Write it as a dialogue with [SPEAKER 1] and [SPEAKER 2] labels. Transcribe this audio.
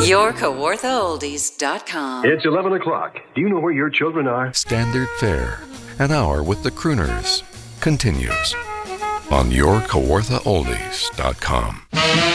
[SPEAKER 1] YourKawarthaOldies.com.
[SPEAKER 2] It's 11 o'clock. Do you know where your children are?
[SPEAKER 3] Standard Fare, an hour with the crooners, continues on YourKawarthaOldies.com.